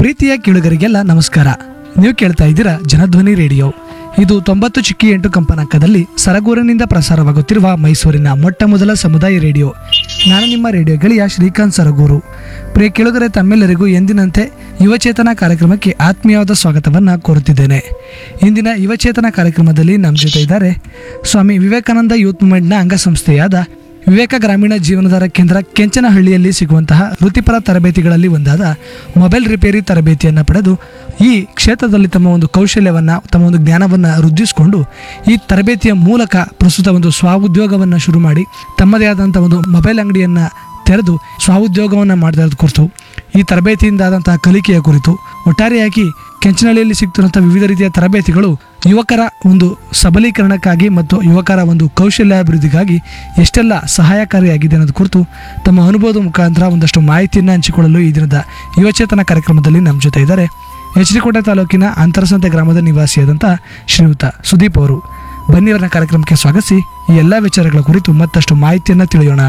ಪ್ರೀತಿಯ ಕೇಳುಗರಿಗೆಲ್ಲ ನಮಸ್ಕಾರ. ನೀವು ಕೇಳ್ತಾ ಇದ್ದೀರಾ ಜನಧ್ವನಿ ರೇಡಿಯೋ. ಇದು 90.8 ಕಂಪನಾಂಕದಲ್ಲಿ ಸರಗೂರಿನಿಂದ ಪ್ರಸಾರವಾಗುತ್ತಿರುವ ಮೈಸೂರಿನ ಮೊಟ್ಟ ಮೊದಲ ಸಮುದಾಯ ರೇಡಿಯೋ. ನಾನು ನಿಮ್ಮ ರೇಡಿಯೋ ಗೆಳೆಯ ಶ್ರೀಕಾಂತ್ ಸರಗೂರು. ಪ್ರಿಯ ಕೇಳುಗರೆ, ತಮ್ಮೆಲ್ಲರಿಗೂ ಎಂದಿನಂತೆ ಯುವಚೇತನ ಕಾರ್ಯಕ್ರಮಕ್ಕೆ ಆತ್ಮೀಯವಾದ ಸ್ವಾಗತವನ್ನು ಕೋರುತ್ತಿದ್ದೇನೆ. ಇಂದಿನ ಯುವಚೇತನ ಕಾರ್ಯಕ್ರಮದಲ್ಲಿ ನಮ್ಮ ಜೊತೆ ಇದ್ದಾರೆ ಸ್ವಾಮಿ ವಿವೇಕಾನಂದ ಯೂತ್ ಮೂವ್ಮೆಂಟ್ನ ಅಂಗಸಂಸ್ಥೆಯಾದ ವಿವೇಕ ಗ್ರಾಮೀಣ ಜೀವನಾಧಾರ ಕೇಂದ್ರ ಕೆಂಚನಹಳ್ಳಿಯಲ್ಲಿ ಸಿಗುವಂತಹ ವೃತ್ತಿಪರ ತರಬೇತಿಗಳಲ್ಲಿ ಒಂದಾದ ಮೊಬೈಲ್ ರಿಪೇರಿ ತರಬೇತಿಯನ್ನು ಪಡೆದು ಈ ಕ್ಷೇತ್ರದಲ್ಲಿ ತಮ್ಮ ಒಂದು ಕೌಶಲ್ಯವನ್ನು, ತಮ್ಮ ಒಂದು ಜ್ಞಾನವನ್ನು ವೃದ್ಧಿಸಿಕೊಂಡು ಈ ತರಬೇತಿಯ ಮೂಲಕ ಪ್ರಸ್ತುತ ಒಂದು ಸ್ವಉದ್ಯೋಗವನ್ನು ಶುರು ಮಾಡಿ ತಮ್ಮದೇ ಆದಂಥ ಒಂದು ಮೊಬೈಲ್ ಅಂಗಡಿಯನ್ನು ತೆರೆದು ಸ್ವಉದ್ಯೋಗವನ್ನು ಮಾಡ್ತಾ ಇರೋದು ಕುರಿತು, ಈ ತರಬೇತಿಯಿಂದ ಆದಂತಹ ಕಲಿಕೆಯ ಕುರಿತು, ಒಟ್ಟಾರೆಯಾಗಿ ಕೆಂಚನಹಳ್ಳಿಯಲ್ಲಿ ಸಿಗ್ತಿರುವಂಥ ವಿವಿಧ ರೀತಿಯ ತರಬೇತಿಗಳು ಯುವಕರ ಒಂದು ಸಬಲೀಕರಣಕ್ಕಾಗಿ ಮತ್ತು ಯುವಕರ ಒಂದು ಕೌಶಲ್ಯಾಭಿವೃದ್ಧಿಗಾಗಿ ಎಷ್ಟೆಲ್ಲ ಸಹಾಯಕಾರಿಯಾಗಿದೆ ಅನ್ನೋದು ಕುರಿತು ತಮ್ಮ ಅನುಭವದ ಮುಖಾಂತರ ಒಂದಷ್ಟು ಮಾಹಿತಿಯನ್ನು ಹಂಚಿಕೊಳ್ಳಲು ಈ ದಿನದ ಯುವಚೇತನ ಕಾರ್ಯಕ್ರಮದಲ್ಲಿ ನಮ್ಮ ಜೊತೆ ಇದ್ದಾರೆ ಎಚ್.ಡಿ. ಕೋಟೆ ತಾಲೂಕಿನ ಅಂತರಸಂತೆ ಗ್ರಾಮದ ನಿವಾಸಿಯಾದಂಥ ಶ್ರೀಯುತ ಸುದೀಪ್ ಅವರು. ಬನ್ನಿ ಅವರನ್ನ ಕಾರ್ಯಕ್ರಮಕ್ಕೆ ಸ್ವಾಗತಿಸಿ ಈ ಎಲ್ಲ ವಿಚಾರಗಳ ಕುರಿತು ಮತ್ತಷ್ಟು ಮಾಹಿತಿಯನ್ನು ತಿಳಿಯೋಣ.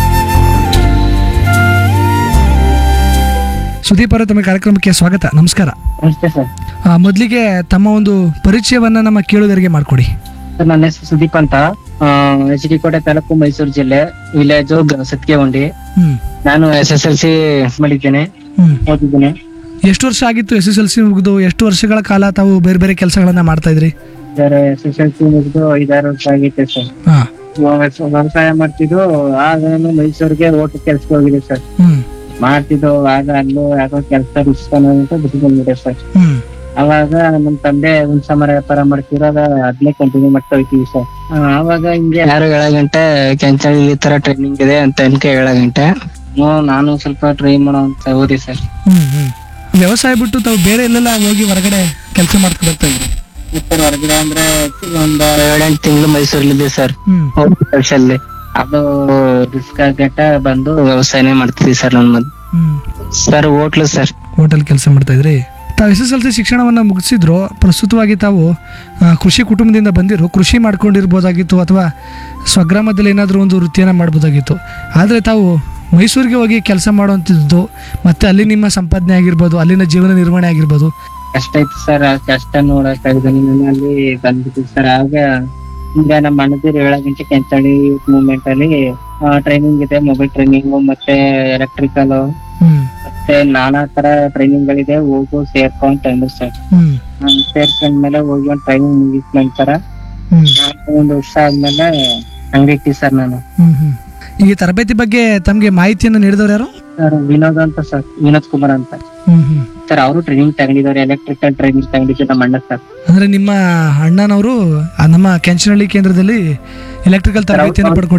ಸುದೀಪ್ ಅವರು, ತಮ್ಮ ಕಾರ್ಯಕ್ರಮಕ್ಕೆ ಸ್ವಾಗತ. ನಮಸ್ಕಾರ. ನಮಸ್ತೆ ಸರ್. ಮೊದಲಿಗೆ ತಮ್ಮ ಒಂದು ಪರಿಚಯವನ್ನ ನಮ್ಮ ಕೇಳುಗರಿಗೆ ಮಾಡಿಕೊಡಿ. ಸರ್, ನನ್ನ ಹೆಸರು ಸುದೀಪ್ ಅಂತ, ಎಚ್.ಡಿ. ಕೋಟೆ ತಾಲೂಕು, ಮೈಸೂರು ಜಿಲ್ಲೆ, ವಿಲೇಜ್ ಸತ್ಯವಂಡಿ. ನಾನು SSLC ಮಾಡಿದ್ದೇನೆ, ಓದಿದ್ದೇನೆ. ಎಷ್ಟು ವರ್ಷ ಆಗಿತ್ತು SSLC ಮುಗಿದು? ಎಷ್ಟು ವರ್ಷಗಳ ಕಾಲ ತಾವು ಬೇರೆ ಬೇರೆ ಕೆಲಸಗಳನ್ನ ಮಾಡ್ತಾ ಇದ್ರಿ? ಸರ್, SSLC ಮುಗಿದು 5-6 ವರ್ಷ ಆಗೈತೆ ಸರ್. ವ್ಯವಸಾಯ ಮಾಡ್ತಿದ್ದು. ಆಗ ನಾನು ಮೈಸೂರಿಗೆ ಓಟ ಕೆಲ್ಸಕ್ಕೆ ಹೋಗಿದೆ ಸರ್. ಮಾಡ್ತಿದ್ದು. ಆಗ ಅಲ್ಲೂ ಯಾಕೋ ಕೆಲಸ ಅಂತ ಬಿಟ್ಟು ಬಂದ್ಬಿಟ್ಟೆ ಸರ್. ಅವಾಗ ನಮ್ ತಂದೆ ಹುಣ್ಸಮರ ವ್ಯಾಪಾರ ಮಾಡ್ತಿರೋ, ಅದನ್ನೇ ಕಂಟಿನ್ಯೂ ಮಾಡ್ತಾ ಹೋಗ್ತೀವಿ ಸರ್. ಅವಾಗ ಹಿಂಗೆ 6-7 ಗಂಟೆ ಕೆಂಚಳ್ಳಿ ಈ ತರ ಟ್ರೈನಿಂಗ್ ಇದೆ ಅಂತ ಅನ್ಕೆ 7 ಗಂಟೆ ನಾನು ಸ್ವಲ್ಪ ಟ್ರೈ ಮಾಡೋ ಅಂತ ಹೋದೆ ಸರ್. ವ್ಯವಸಾಯ ಬಿಟ್ಟು ತಾವು ಬೇರೆ ಎಲ್ಲೆಲ್ಲ ಹೋಗಿ ಹೊರಗಡೆ ಕೆಲಸ ಮಾಡ್ತಾ ಬರ್ತಾ ಇದ್ರಿ? ಹೊರಗಡೆ ಅಂದ್ರೆ ಒಂದ್ 7-8 ತಿಂಗಳು ಮೈಸೂರಲ್ಲಿದ್ದೆ ಸರ್, ಕೆಲಸಲ್ಲಿ. ಅದು ರಿಸ್ಕ್ ಆಗಟ್ಟ ಬಂದು ವ್ಯವಸಾಯನೇ ಮಾಡ್ತಿದ್ವಿ ಸರ್. ನನ್ ಸರ್ ಹೋಟ್ಲು ಸರ್, ಹೋಟೆಲ್ ಕೆಲಸ ಮಾಡ್ತಾ ಇದ್ರಿ. ತಾವು SSLC ಶಿಕ್ಷಣವನ್ನ ಮುಗಿಸಿದ್ರು, ಪ್ರಸ್ತುತವಾಗಿ ತಾವು ಕೃಷಿ ಕುಟುಂಬದಿಂದ ಬಂದಿರೋ, ಕೃಷಿ ಮಾಡ್ಕೊಂಡಿರ್ಬೋದಾಗಿತ್ತು ಅಥವಾ ಸ್ವಗ್ರಾಮದಲ್ಲಿ ಏನಾದರೂ ಒಂದು ವೃತ್ತಿಯನ್ನ ಮಾಡ್ಬೋದಾಗಿತ್ತು. ಆದರೆ ತಾವು ಮೈಸೂರಿಗೆ ಹೋಗಿ ಕೆಲಸ ಮಾಡುವಂಥದ್ದು, ಮತ್ತೆ ಅಲ್ಲಿ ನಿಮ್ಮ ಸಂಪಾದನೆ ಆಗಿರ್ಬೋದು, ಅಲ್ಲಿನ ಜೀವನ ನಿರ್ವಹಣೆ ಆಗಿರ್ಬೋದು, ಕಷ್ಟ ಇತ್ತು ಸರ್. ಆ ಕಷ್ಟ ನೋಡಕ್ ಅಲ್ಲಿ ಬಂದ್ಬಿಟ್ಟಿತ್ತು ಸರ್. ಆಗ ಈಗ ನಮ್ಮ ಅಣ್ಣದಿರು 7 ಗಂಟೆ ಕೆಂಚಳ್ಳಿ ಯೂತ್ ಮೂವ್ಮೆಂಟ್ ಅಲ್ಲಿ ಟ್ರೈನಿಂಗ್ ಇದೆ, ಮೊಬೈಲ್ ಟ್ರೈನಿಂಗ್ ಮತ್ತೆ ಎಲೆಕ್ಟ್ರಿಕಲ್ ಮತ್ತೆ ನಾನಾ ತರ ಟ್ರೈನಿಂಗ್ ಗಳಿದೆ, ಹೋಗು ಸೇರ್ಕೊಂಡ್ ಅಂದ್ರು ಸರ್. ಸೇರ್ಕೊಂಡ್ಮೇಲೆ ಹೋಗಿ ಒಂದ್ ಟ್ರೈನಿಂಗ್ ಮುಗಿದ ನಂತರ 1 ವರ್ಷ ಆದ್ಮೇಲೆ ಅಂಗಡಿ ಇಟ್ಟಿ ಸರ್ ನಾನು. ಈ ತರಬೇತಿ ಬಗ್ಗೆ ತಮ್ಗೆ ಮಾಹಿತಿಯನ್ನು ನೀಡಿದವರು ಯಾರು? ಸರ್, ವಿನೋದ್ ಅಂತ ಸರ್, ವಿನೋದ್ ಕುಮಾರ್ ಅಂತ ಸರ್. ಅವರು ಟ್ರೈನಿಂಗ್ ತಗೊಂಡಿದ್ದಾರೆ, ಎಲೆಕ್ಟ್ರಿಕಲ್ ಟ್ರೈನಿಂಗ್ ತಗೊಂಡಿದ್ದು ನಮ್ಮ ಅಣ್ಣ ಸರ್. ಅಂದ್ರೆ ನಿಮ್ಮ ಅಣ್ಣನವರು ನಮ್ಮ ಕೆಂಚನಹಳ್ಳಿ ಕೇಂದ್ರದಲ್ಲಿ ಎಲೆಕ್ಟ್ರಿಕಲ್ ತರಬೇತಿಯನ್ನು ಪಡ್ಕೊಂಡು